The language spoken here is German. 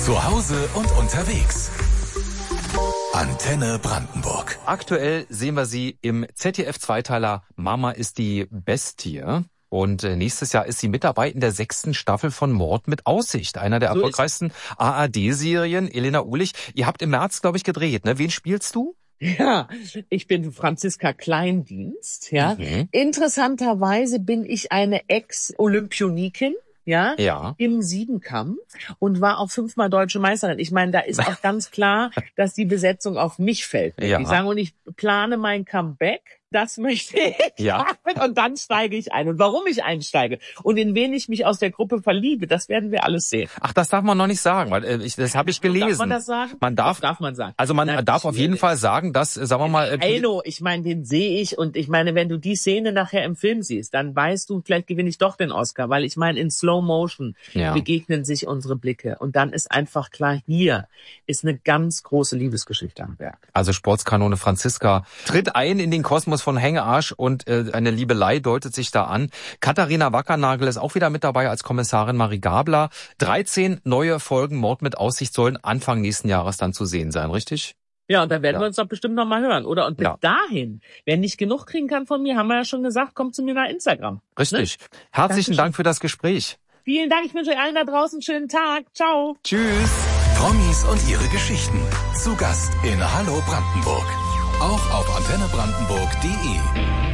Zu Hause und unterwegs. Antenne Brandenburg. Aktuell sehen wir sie im ZDF-Zweiteiler Mama ist die Bestie. Und nächstes Jahr ist sie mit dabei in der 6. Staffel von Mord mit Aussicht. Einer der erfolgreichsten ARD-Serien. Elena Uhlich, ihr habt im März, glaube ich, gedreht, ne? Wen spielst du? Ja, ich bin Franziska Kleindienst, ja. Interessanterweise bin ich eine Ex-Olympionikin. Ja, im Siebenkampf und war auch 5-mal deutsche Meisterin. Ich meine, da ist auch ganz klar, dass die Besetzung auf mich fällt. Ja. Ich sage, und ich plane mein Comeback. Das möchte ich haben und dann steige ich ein. Und warum ich einsteige und in wen ich mich aus der Gruppe verliebe, das werden wir alles sehen. Ach, das darf man noch nicht sagen, weil das habe ich gelesen. Darf man das sagen? Darf man sagen. Also man darf auf jeden Fall sagen, dass, sagen wir mal... ich meine, den sehe ich und ich meine, wenn du die Szene nachher im Film siehst, dann weißt du, vielleicht gewinne ich doch den Oscar, weil ich meine, in Slow Motion begegnen sich unsere Blicke und dann ist einfach klar, hier ist eine ganz große Liebesgeschichte am Werk. Also Sportskanone Franziska tritt ein in den Kosmos von Hängearsch und eine Liebelei deutet sich da an. Katharina Wackernagel ist auch wieder mit dabei als Kommissarin Marie Gabler. 13 neue Folgen Mord mit Aussicht sollen Anfang nächsten Jahres dann zu sehen sein, richtig? Ja, und da werden wir uns doch bestimmt noch mal hören, oder? Und bis dahin, wer nicht genug kriegen kann von mir, haben wir ja schon gesagt, kommt zu mir nach Instagram. Richtig. Ne? Herzlichen Dank für das Gespräch. Vielen Dank, ich wünsche euch allen da draußen einen schönen Tag. Ciao. Tschüss. Promis und ihre Geschichten. Zu Gast in Hallo Brandenburg. Auch auf antennebrandenburg.de.